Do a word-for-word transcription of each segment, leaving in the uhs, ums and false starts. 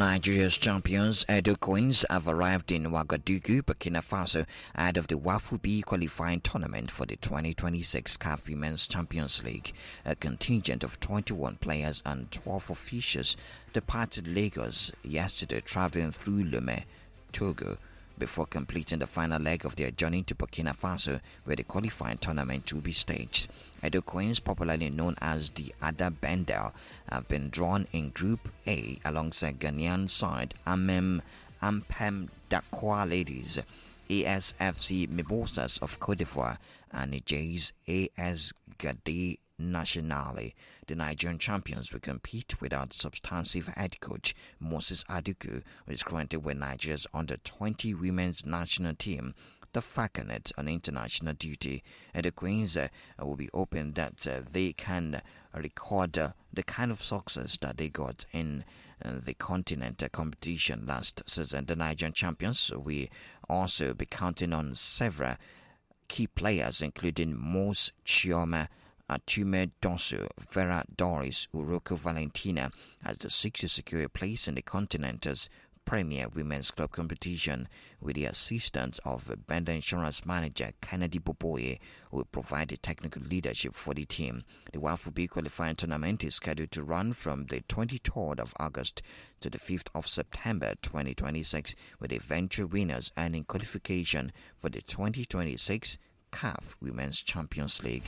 Nigeria's champions, Edo Queens, have arrived in Ouagadougou, Burkina Faso, ahead of the WAFU B qualifying tournament for the twenty twenty-six C A F Women's Champions League. A contingent of twenty-one players and twelve officials departed Lagos yesterday, traveling through Lomé, Togo, before completing the final leg of their journey to Burkina Faso, where the qualifying tournament will be staged. Edo Queens, popularly known as the Ada Bendel, have been drawn in Group A alongside Ghanaian side Amem Ampem Dakwa Ladies, A S F C Mimosas of Cote d'Ivoire, and Niger's A S Gade Nationale. The Nigerian champions will compete without substantive head coach Moses Aduku, who is currently with Nigeria's under twenty women's national team, the Falconet, on international duty. And the Queens uh, will be hoping that uh, they can record uh, the kind of success that they got in uh, the continental competition last season. The Nigerian champions will also be counting on several key players, including Mose Chioma, Atume Donsu, Vera Doris, Uroko Valentina, as they seek to secure a place in the Continental's premier women's club competition, with the assistance of Bender Insurance manager Kennedy Boboye, who will provide the technical leadership for the team. The WAFU B qualifying tournament is scheduled to run from the twenty-third of August to the fifth of September twenty twenty-six, with eventual winners earning qualification for the twenty twenty-six C A F Women's Champions League.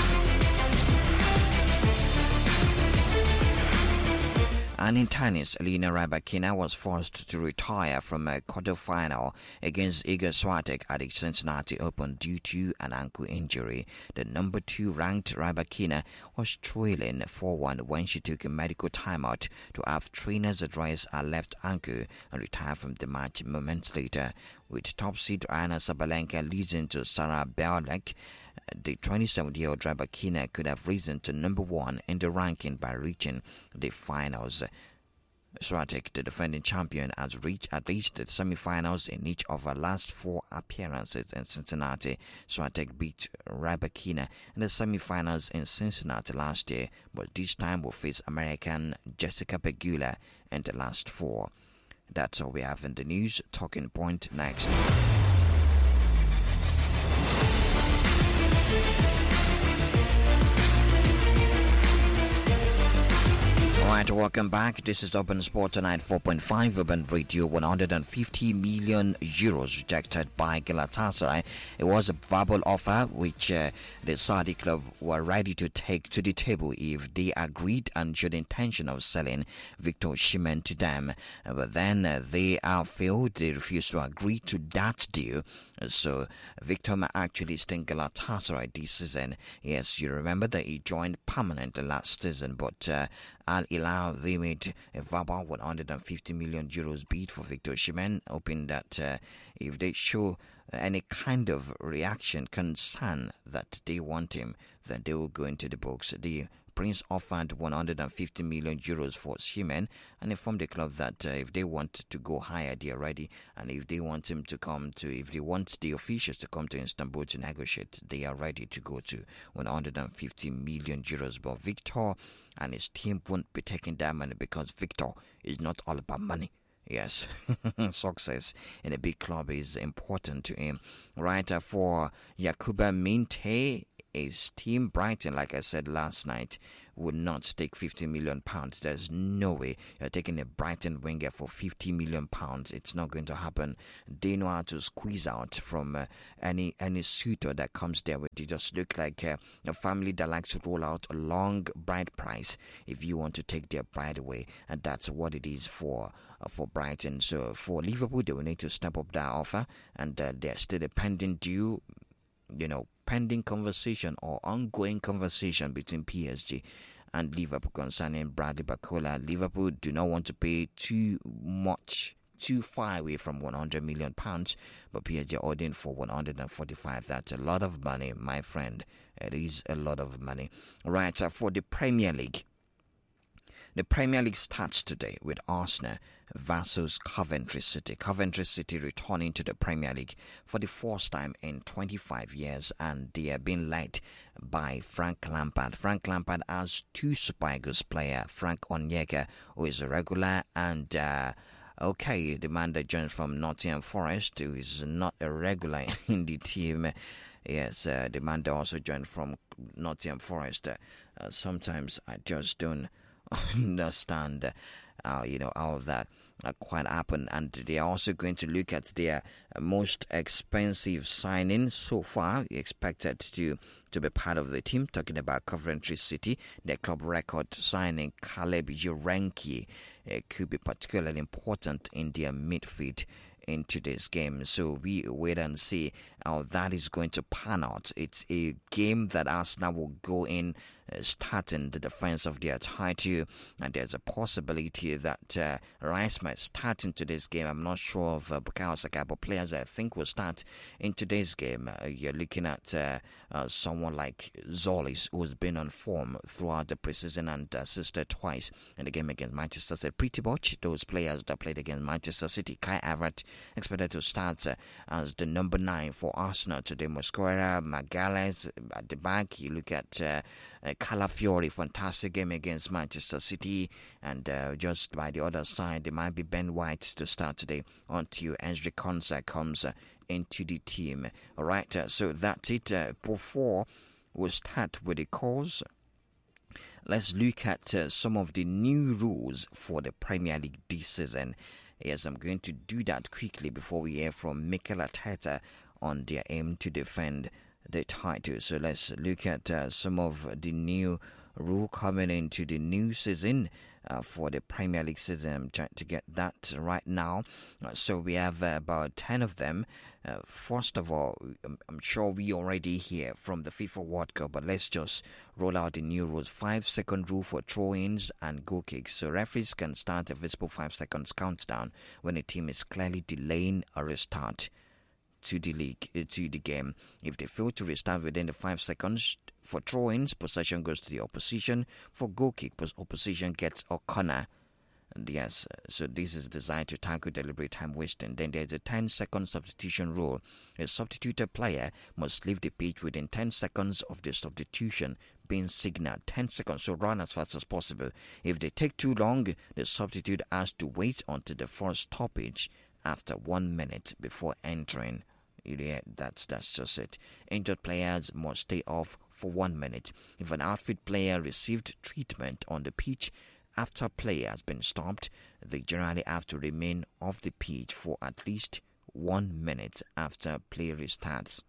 And in tennis, Elena Rybakina was forced to retire from a quarterfinal against Iga Swiatek at the Cincinnati Open due to an ankle injury. The number two ranked Rybakina was trailing four one when she took a medical timeout to have trainers address her left ankle and retire from the match moments later. With top seed Aryna Sabalenka losing to Sarah Bialek, the twenty-seven-year-old Rybakina could have risen to number one in the ranking by reaching the finals. Swiatek, the defending champion, has reached at least the semi-finals in each of her last four appearances in Cincinnati. Swiatek beat Rybakina in the semi-finals in Cincinnati last year, but this time will face American Jessica Pegula in the last four. That's all we have in the news. Talking point next. Alright, welcome back. This is Urban Sport Tonight four point five Urban Radio. One hundred fifty million euros rejected by Galatasaray. It was a verbal offer which uh, the Saudi club were ready to take to the table if they agreed and showed intention of selling Victor Osimhen to them. Uh, but then uh, they are failed. They refused to agree to that deal. Uh, so Victor may actually stay in Galatasaray this season. Yes, you remember that he joined permanently last season, but uh, Al Hilal, they made a verbal one hundred fifty million euros bid for Victor Osimhen, hoping that uh, if they show any kind of reaction, concern that they want him, then they will go into the books. The Prince offered one hundred fifty million euros for Osimhen and informed the club that uh, if they want to go higher, they are ready. And if they want him to come to, if they want the officials to come to Istanbul to negotiate, they are ready to go to one hundred fifty million euros. But Victor and his team won't be taking that money because Victor is not all about money. Yes, success in a big club is important to him. Right, uh, for Yakuba Minte, his team Brighton, like I said last night, would not take fifty million pounds. There's no way you're taking a Brighton winger for fifty million pounds. It's not going to happen. They know how to squeeze out from uh, any any suitor that comes there. With it just look like uh, a family that likes to roll out a long bride price if you want to take their bride away, and that's what it is for uh, for Brighton. So for Liverpool, they will need to step up that offer, and uh, there's still a pending due, you know, pending conversation or ongoing conversation between P S G and Liverpool concerning Bradley Barcola. Liverpool do not want to pay too much, too far away from one hundred million pounds, but P S G ordering for one hundred forty-five. That's a lot of money, my friend. It is a lot of money. Right, uh, for the Premier League, The Premier League starts today with Arsenal versus Coventry City. Coventry City returning to the Premier League for the first time in twenty-five years, and they are being led by Frank Lampard. Frank Lampard has two Super Eagles players, Frank Onyeka, who is a regular, and uh, okay, the man that joins from Nottingham Forest, who is not a regular in the team. Yes, uh, the man that also joined from Nottingham Forest. Uh, uh, sometimes I just don't understand uh, you know, how that uh, quite happened. And they are also going to look at their uh, most expensive signing so far, expected to to be part of the team. Talking about Coventry City, their club record signing Caleb Urenki uh, could be particularly important in their midfield in today's game. So we wait and see how that is going to pan out. It's a game that Arsenal will go in uh, starting the defense of their title, and there's a possibility that uh, Rice might start into this game. I'm not sure of uh, Bukayo Saka, but players I think will start in today's game. Uh, you're looking at uh, uh, someone like Zolis, who's been on form throughout the preseason and assisted twice in the game against Manchester City. Pretty much those players that played against Manchester City. Kai Havertz expected to start uh, as the number nine for Arsenal today. Mosquera, Magalhaes at the back. You look at uh, uh, Calafiori, fantastic game against Manchester City, and uh, just by the other side, there might be Ben White to start today until Ezri Konsa comes uh, into the team. All right, uh, so that's it. Uh, before we start with the calls, let's look at uh, some of the new rules for the Premier League this season. Yes, I'm going to do that quickly before we hear from Mikel Arteta on their aim to defend the title. So let's look at uh, some of the new rule coming into the new season uh, for the Premier League season. I'm trying to get that right now. Uh, so we have uh, about ten of them. Uh, first of all, I'm, I'm sure we already hear from the FIFA World Cup, but let's just roll out the new rules. Five second rule for throw-ins and goal kicks. So referees can start a visible five seconds countdown when a team is clearly delaying a restart to the league, uh, to the game. If they fail to restart within the five seconds for throw-ins, possession goes to the opposition. For goal kick, opposition gets a corner. And yes, so this is designed to tackle deliberate time wasting. Then there's a ten second substitution rule. A substituted player must leave the pitch within ten seconds of the substitution being signaled. ten seconds, so run as fast as possible. If they take too long, the substitute has to wait until the first stoppage after one minute before entering. Yeah, that's that's just it. Injured players must stay off for one minute. If an outfield player received treatment on the pitch after play has been stopped, they generally have to remain off the pitch for at least one minute after play restarts.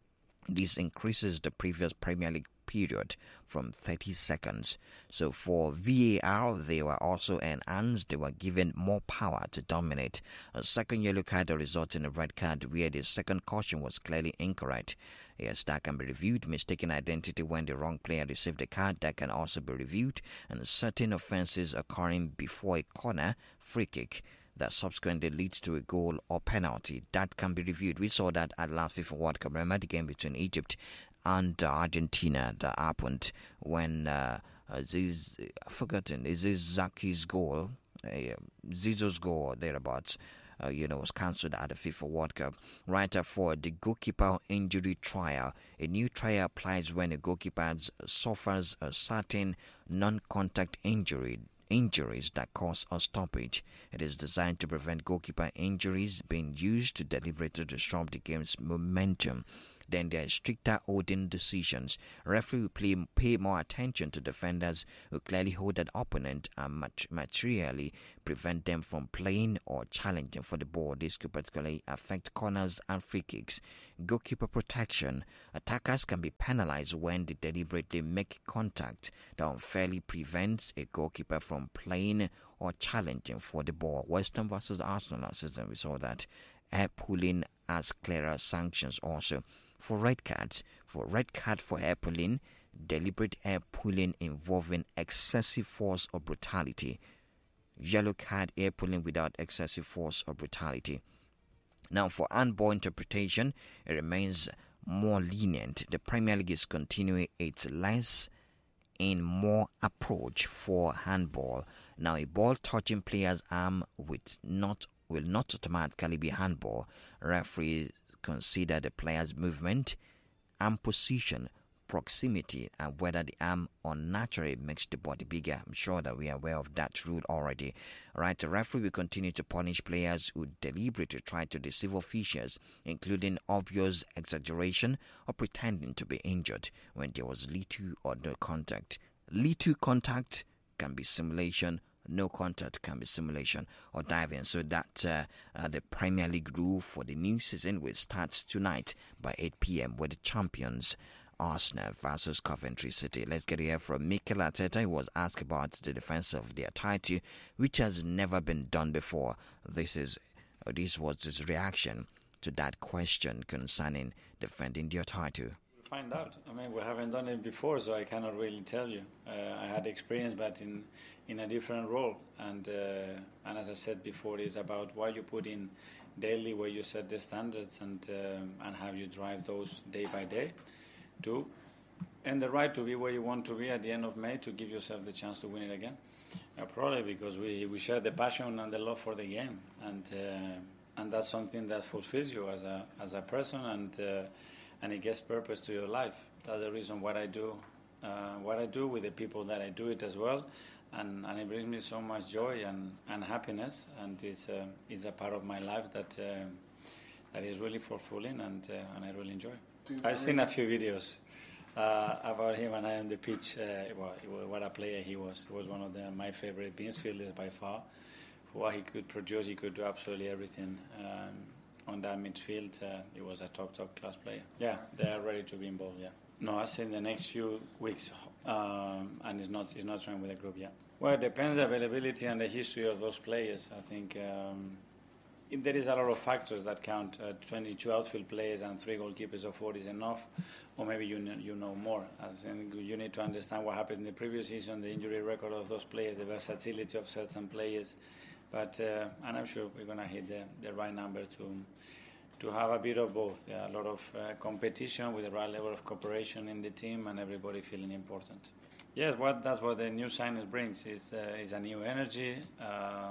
This increases the previous Premier League period from thirty seconds. So for V A R, they were also enhanced. They were given more power to dominate. A second yellow card resulted in a red card where the second caution was clearly incorrect. Yes, that can be reviewed. Mistaken identity when the wrong player received the card, that can also be reviewed. And certain offences occurring before a corner, free kick, that subsequently leads to a goal or penalty, that can be reviewed. We saw that at last FIFA World Cup. Remember the game between Egypt and uh, Argentina that happened when uh, uh, this, I've forgotten, is this Zaki's goal, uh, Zizou's goal or thereabouts, uh, you know, was cancelled at the FIFA World Cup. Right for the goalkeeper injury trial, a new trial applies when a goalkeeper suffers a certain non-contact injury. Injuries that cause a stoppage. It is designed to prevent goalkeeper injuries being used to deliberately disrupt the game's momentum. Then there are stricter holding decisions. Referee will play, pay more attention to defenders who clearly hold an opponent and mat- materially prevent them from playing or challenging for the ball. This could particularly affect corners and free kicks. Goalkeeper protection. Attackers can be penalized when they deliberately make contact that unfairly prevents a goalkeeper from playing or challenging for the ball. West Ham versus Arsenal season, we saw that. Air pulling has clearer sanctions also. For red cards, for red card for air pulling, deliberate air pulling involving excessive force or brutality. Yellow card, air pulling without excessive force or brutality. Now for handball interpretation, it remains more lenient. The Premier League is continuing its less in more approach for handball. Now, a ball touching player's arm with not will not automatically be handball. Referees consider the player's movement, arm position, proximity, and whether the arm unnaturally makes the body bigger. I'm sure that we are aware of that rule already. Right, the referee will continue to punish players who deliberately try to deceive officials, including obvious exaggeration or pretending to be injured when there was little or no contact. Little contact can be simulation, no contact can be simulation or diving. So that uh, uh, the Premier League rule for the new season will start tonight by eight p.m. with the champions Arsenal versus Coventry City. Let's get here from Mikel Arteta. He was asked about the defense of their title, which has never been done before. This is uh, this was his reaction to that question concerning defending their title. We'll find out. I mean, we haven't done it before, so I cannot really tell you. Uh, I had experience, but in in a different role. And uh, and as I said before, it's about what you put in daily, where you set the standards, and uh, and how you drive those day by day. To, and the right to be where you want to be at the end of May to give yourself the chance to win it again. Uh, probably because we, we share the passion and the love for the game, and uh, and that's something that fulfills you as a as a person, and uh, and it gives purpose to your life. That's the reason what I do, uh, what I do with the people that I do it as well, and, and it brings me so much joy and, and happiness, and it's uh, it's a part of my life that uh, that is really fulfilling, and uh, and I really enjoy. I've seen a few videos uh, about him and I on the pitch. Uh, well, what a player he was. He was one of the, my favorite beans fielders by far. For what he could produce, he could do absolutely everything. Um, on that midfield, uh, he was a top, top class player. Yeah, they are ready to be involved, yeah. No, I say in the next few weeks, um, and he's not, he's not training with the group yet. Well, it depends on the availability and the history of those players. I think um, there is a lot of factors that count. Uh, twenty-two outfield players and three goalkeepers or four is enough, or maybe you know, you know more. I think you need to understand what happened in the previous season, the injury record of those players, the versatility of certain players. But uh, and I'm sure we're going to hit the, the right number to to have a bit of both. Yeah, a lot of uh, competition with the right level of cooperation in the team and everybody feeling important. Yes, what that's what the new signings brings is uh, is a new energy. Uh,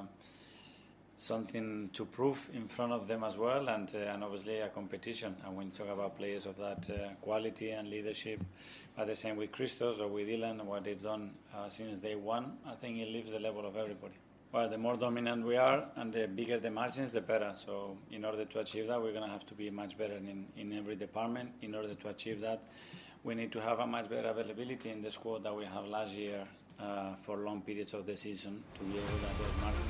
something to prove in front of them as well, and uh, and obviously a competition. And when you talk about players of that uh, quality and leadership, but the same with Christos or with Ilan, what they've done uh, since day one, I think it lifts the level of everybody. Well, the more dominant we are and the bigger the margins, the better. So in order to achieve that, we're going to have to be much better in, in every department. In order to achieve that, we need to have a much better availability in the squad that we have last year uh, for long periods of the season to be able to have those margins.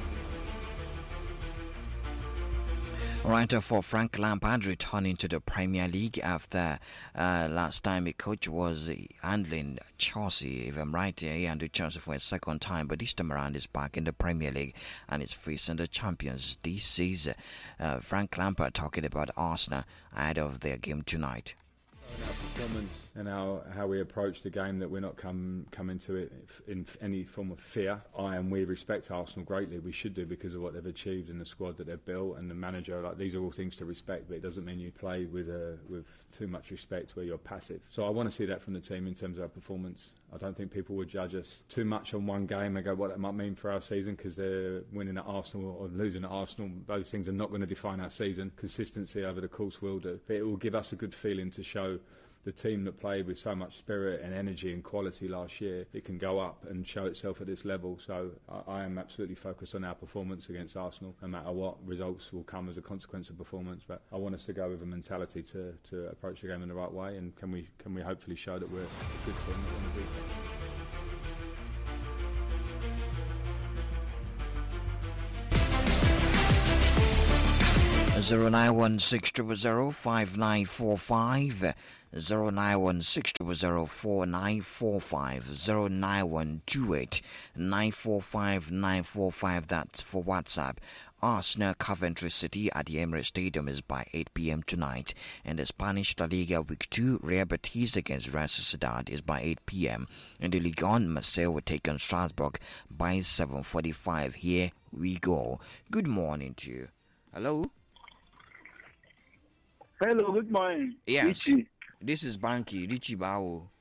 Right, for Frank Lampard returning to the Premier League after uh, last time the coach was handling Chelsea. If I'm right, he handled Chelsea for a second time, but this time around is back in the Premier League and it's facing the champions this season. Uh, Frank Lampard talking about Arsenal ahead of their game tonight. Our performance and our, how we approach the game, that we're not come come into it in any form of fear. I and we respect Arsenal greatly. We should do, because of what they've achieved in the squad that they've built and the manager. Like, these are all things to respect, but it doesn't mean you play with a, with too much respect where you're passive. So I want to see that from the team in terms of our performance. I don't think people would judge us too much on one game and go what that might mean for our season, because they're winning at Arsenal or losing at Arsenal. Those things are not going to define our season. Consistency over the course will do. But it will give us a good feeling to show the team that played with so much spirit and energy and quality last year, it can go up and show itself at this level. So I, I am absolutely focused on our performance against Arsenal, no matter what results will come as a consequence of performance. But I want us to go with a mentality to, to approach the game in the right way, and can we can we hopefully show that we're a good team that want to do so. Zero nine one six triple zero five nine four five, zero nine one six triple zero four nine four five, zero nine one two eight nine four five nine four five. That's for WhatsApp. Arsenal Coventry City at the Emirates Stadium is by eight p.m. tonight, and the Spanish La Liga Week two, Real Betis against Real Sociedad is by eight p.m. In the Ligue one, Marseille will take on Strasbourg by seven forty-five. Here we go. Good morning to you. Hello. Hello, good morning. Yes. Richie. This is Banky, Richie Bao.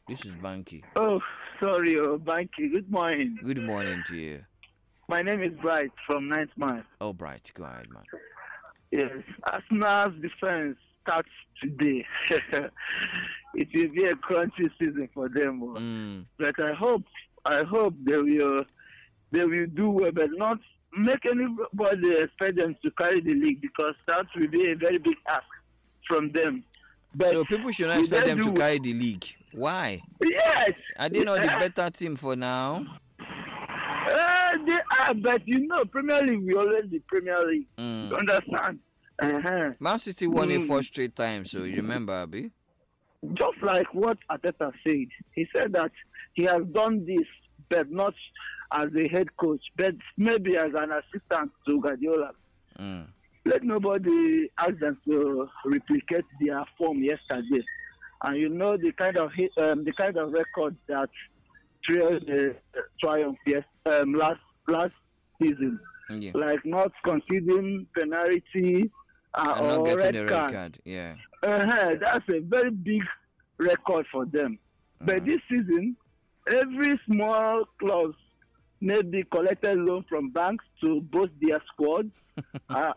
This is Banky. Oh, sorry, oh, Banky. Good morning. Good morning to you. My name is Bright from Ninth Mile. Oh, Bright. Go ahead, man. Yes, Arsenal's defense starts today. It will be a crunchy season for them. Oh. Mm. But I hope, I hope they will, they will do well, but not make anybody expect them to carry the league, because that will be a very big ask from them. But so people should not expect them to carry the league. Why? Yes. Are they not the better team for now? Uh, they are, but you know, Premier League, we always the Premier League. Mm. You understand? Uh-huh. Man City won Mm. it four straight times, so you remember, Abi? Just like what Arteta said. He said that he has done this, but not as a head coach, but maybe as an assistant to Guardiola. Mm. Let nobody ask them to replicate their form yesterday. And you know the kind of hit, um, the kind of record that trailed the uh, triumph yes, um, last last season, Yeah. like not conceding penalty uh, And not or getting red a red card. card. Yeah. Uh-huh, that's a very big record for them. But this season, every small club maybe collected loan from banks to boost their squad. uh,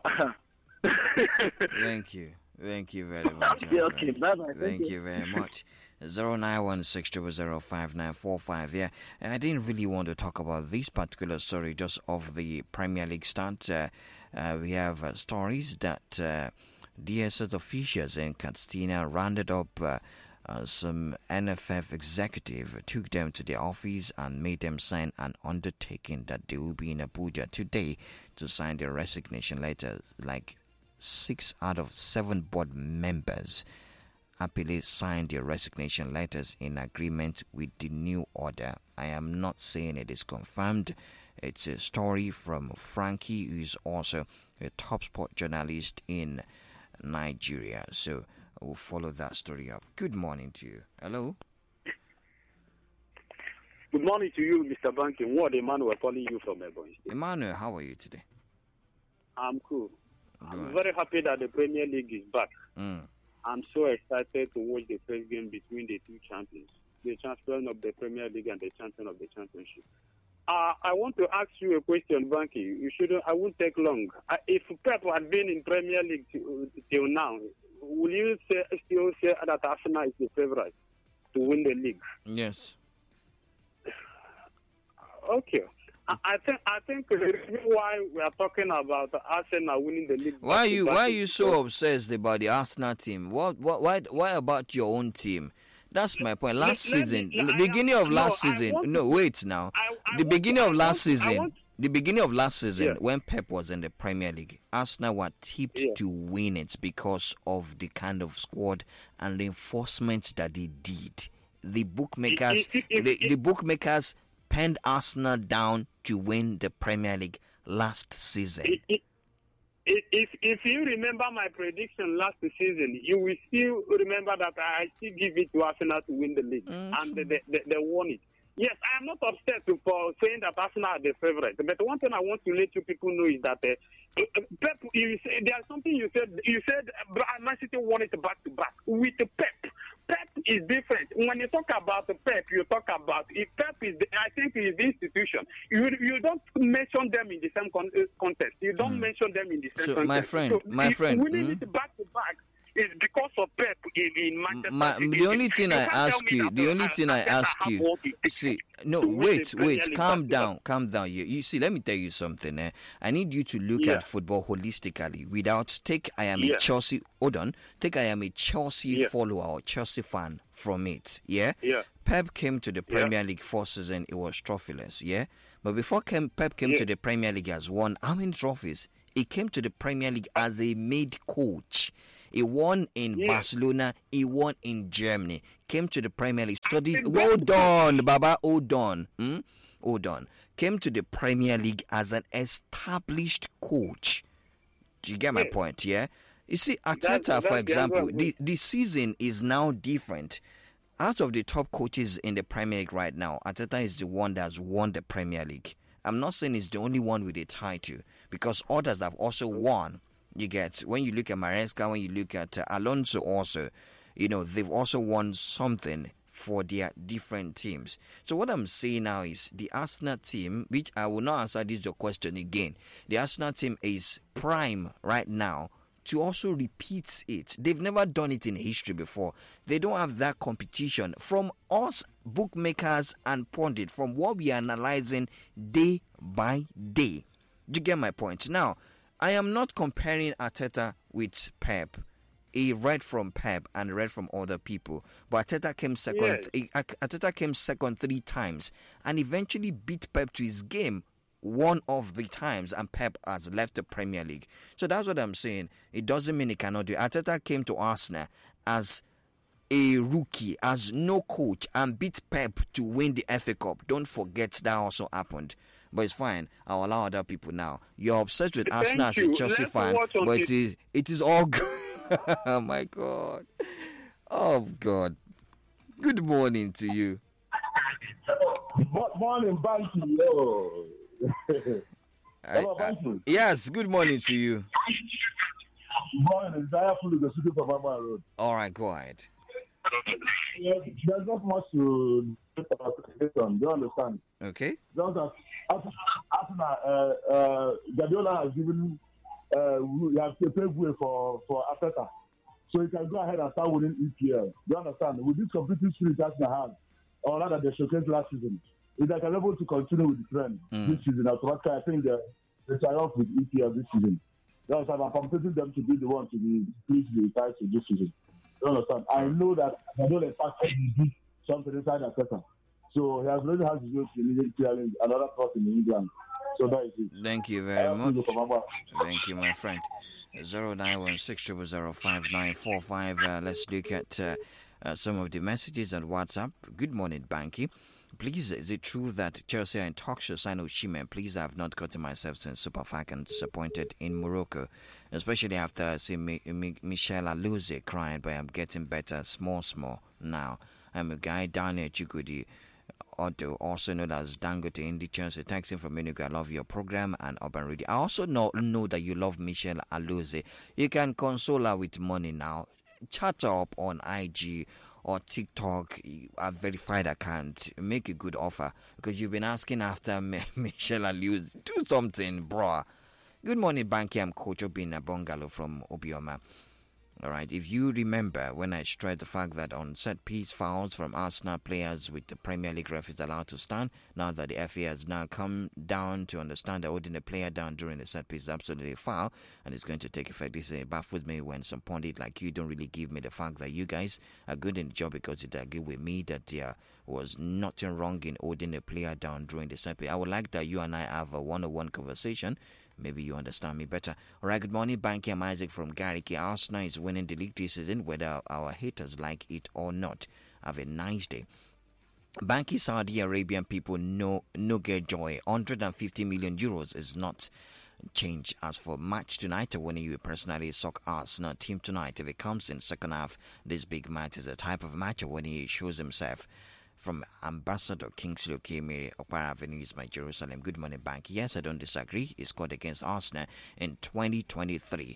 Thank you. Thank you very much. okay, okay, bye-bye. Thank, Thank you. you very much. zero nine one six zero zero five nine four five. Yeah, and I didn't really want to talk about this particular story just of the Premier League start. Uh, uh, we have uh, stories that uh, D S S officials in Katsina rounded up uh, uh, some N F F executive, took them to the office and made them sign an undertaking that they will be in Abuja today to sign their resignation letter. Like six out of seven board members happily signed their resignation letters in agreement with the new order. I am not saying it is confirmed. It's a story from Frankie, who is also a top sport journalist in Nigeria. So I will follow that story up. Good morning to you. Hello. Good morning to you, Mister Banking. What Emmanuel calling you from Ebony State. Emmanuel, how are you today? I'm cool. Good. I'm very happy that the Premier League is back. Mm. I'm so excited to watch the first game between the two champions, the champion of the Premier League and the champion of the championship. Uh, I want to ask you a question, Banky. You shouldn't. I won't take long. Uh, if Pep had been in Premier League till, till now, will you say, still say that Arsenal is the favorite to win the league? Yes. Okay. I, I think I think the reason why we are talking about Arsenal winning the league. Why are you Why are you so obsessed about the Arsenal team? What what why why about your own team? That's my point. Last Let- let season, me- the I beginning am- of last no, I season. want No, to- wait now. I- I the want beginning to- of I last want- I season. want- The beginning of last season, Yeah. when Pep was in the Premier League, Arsenal were tipped Yeah. to win it because of the kind of squad and the enforcement that they did. The bookmakers, If- if- if- the, if- the bookmakers penned Arsenal down to win the Premier League last season. If, if, if if you remember my prediction last season, you will still remember that I still give it to Arsenal to win the league, Mm. and they, they, they won it. Yes, I am not upset for saying that Arsenal are the favorite, but one thing I want to let you people know is that uh, Pep, you say, there's something you said. You said uh, Man City won it back to back with the Pep. Pep is different. When you talk about the Pep, you talk about if Pep is, the, I think, is the institution. You you don't mention them in the same con- context. You don't Mm. mention them in the same So, context. my friend, So, my if friend, winning mm. it back to back is because of Pep in, in Manchester My, City. the only thing You I can't tell ask me you, that, the uh, only thing I Arteta ask have you, all the tickets see, no, to win wait, the Premier wait, League calm back to back. down, calm down. You, you see, let me tell you something. Eh? I need you to look Yeah. at football holistically without take. I am Yeah. a Chelsea. Hold on, take. I am a Chelsea Yeah. follower or Chelsea fan from it. Yeah. Yeah. Pep came to the Yeah. Premier League four season. It was trophyless. Yeah. But before came, Pep came Yeah. to the Premier League as won how many trophies? He came to the Premier League as a made coach. He won in Yeah. Barcelona. He won in Germany. Came to the Premier League. Studied. Exactly. Hold on, Baba. Hold on. Hmm? Hold on. Came to the Premier League as an established coach. Do you get my Yeah. point? Yeah. You see, Arteta, that's for the example, angle. the, the season is now different. Out of the top coaches in the Premier League right now, Arteta is the one that's won the Premier League. I'm not saying he's the only one with a title, because others have also won. You get, when you look at Maresca, when you look at uh, Alonso also, you know, they've also won something for their different teams. So what I'm saying now is the Arsenal team, which I will not answer this your question again. The Arsenal team is prime right now to also repeat it. They've never done it in history before. They don't have that competition. From us, bookmakers and pundits, from what we are analyzing day by day. You get my point? Now, I am not comparing Arteta with Pep. He read from Pep and read from other people, but Arteta came second. Yes. Arteta came second three times and eventually beat Pep to his game one of the times, and Pep has left the Premier League. So that's what I'm saying. It doesn't mean he cannot do it. Arteta came to Arsenal as a rookie, as no coach, and beat Pep to win the F A Cup. Don't forget that also happened. But it's fine. I'll allow other people now. You're obsessed with Thank Arsenal you. as a Chelsea Let's fan, but it is, it is all good. Oh, my God. Oh, God. Good morning to you. Good morning, Banky. Yo. I, I, yes, good morning to you. Good morning. Zaya Fulu, the city from Mama Road. All right, go ahead. Yeah, there's not much to do on. Do you understand? Okay. Just that Arsenal, uh, uh, Guardiola has given, uh, he has paved way for, for Arteta. So he can go ahead and start winning E P L. Do you understand? With this competitive spirit Arsenal has, or rather they showcased last season, if they can be able to continue with the trend mm. this season, automatically I think they they triumph with E P L this season. You understand? I'm competing them to be the one to be pleased with the title this season. You understand? I know that I don't expect him to do something inside Arteta. So he has already had his own Canadian challenge, another part in England. So that is it. Thank you very much. Thank you, my friend. Zero nine one six triple zero five nine four five. Uh, let's look at uh, uh, some of the messages on WhatsApp. Good morning, Banky. Please, is it true that Chelsea are in talks to sign Osimhen? Please, I have not gotten myself since Super Falcons disappointed in Morocco, especially after seeing Mi- Mi- Michel Alouze crying, but I'm getting better, small, small now. I'm a guy, Daniel Chukudi, Otto, also known as Dangote in the Chelsea. Thanks him from Enugu. I love your program and Urban Radio. I also know, know that you love Michel Alouze. You can console her with money now. Chat her up on I G or TikTok, a verified account. Make a good offer because you've been asking after Michel Alouze. Do something, bro. Good morning, Banky. I'm Coach Obina Bungalow from Obioma. All right, if you remember when I stressed the fact that on set-piece fouls from Arsenal players with the Premier League ref is allowed to stand, now that the F A has now come down to understand that holding a player down during the set-piece is absolutely a foul and it's going to take effect. This uh, baffles me when some pundit like you don't really give me the fact that you guys are good in the job because you agree with me that there was nothing wrong in holding a player down during the set-piece. I would like that you and I have a one-on-one conversation. Maybe you understand me better. All right, good morning, Banky. I'm Isaac from Gariki. Arsenal is winning the league this season, whether our haters like it or not. Have a nice day. Banky, Saudi Arabian people no, no get joy. one hundred fifty million euros is not change. As for match tonight, when you personally suck Arsenal team tonight, if it comes in second half, this big match is the type of match when he shows himself. From Ambassador Kingsley Okemiri, Okpara Avenue is my Jerusalem. Good morning, Bank. Yes, I don't disagree. He scored against Arsenal in twenty twenty-three.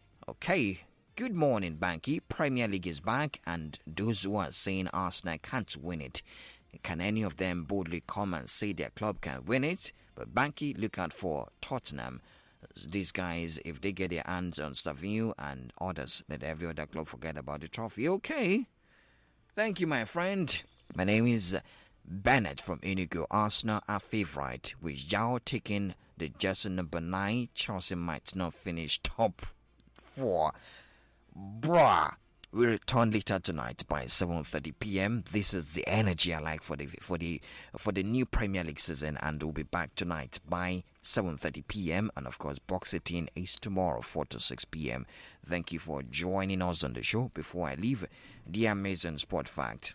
Okay, good morning, Banky. Premier League is back, and those who are saying Arsenal can't win it, can any of them boldly come and say their club can win it? But Banky, look out for Tottenham. These guys, if they get their hands on Stavio and others, let every other club forget about the trophy. Okay. Thank you, my friend. My name is Bennett from Enugu. Arsenal are favourite, with Zhao taking the jersey number nine. Chelsea might not finish top four. Bruh. We return later tonight by seven thirty p.m. This is the energy I like for the for the for the new Premier League season, and we'll be back tonight by seven thirty p.m. and of course Box eighteen is tomorrow four to six p.m. Thank you for joining us on the show. Before I leave, the amazing sport fact.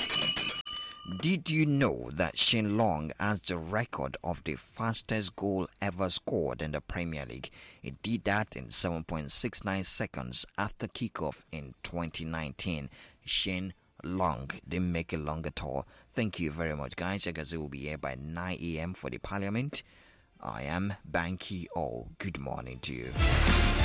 Did you know that Shane Long has the record of the fastest goal ever scored in the Premier League? He did that in seven point six nine seconds after kickoff in twenty nineteen. Shane Long didn't make it long at all. Thank you very much, guys. I guess it will be here by nine a.m. for the Parliament. I am Banky O. Good morning to you.